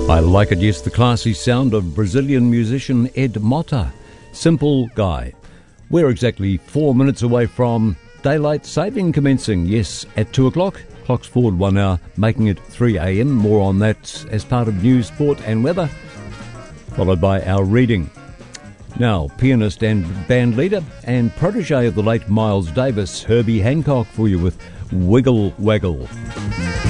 I like it, yes, the classy sound of Brazilian musician Ed Mota, Simple Guy. We're exactly 4 minutes away from daylight saving commencing, yes, at 2 o'clock. Clock's forward 1 hour, making it 3 a.m. More on that as part of news, sport and weather, followed by our reading. Now, pianist and band leader and protege of the late Miles Davis, Herbie Hancock, for you with Wiggle Waggle.